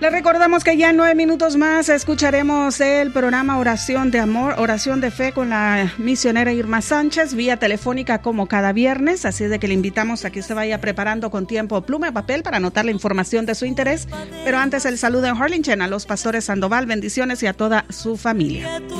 Le recordamos que ya en 9 minutos más escucharemos el programa Oración de Amor, Oración de Fe con la misionera Irma Sánchez, vía telefónica como cada viernes, así de que le invitamos a que se vaya preparando con tiempo pluma y papel para anotar la información de su interés. Pero antes el saludo en Harlingen a los pastores Sandoval, bendiciones y a toda su familia.